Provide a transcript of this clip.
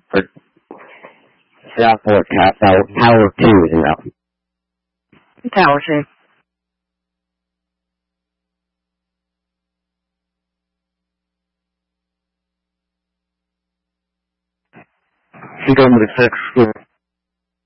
Southport Tower 2 is out. Tower 2. She told me to fix school.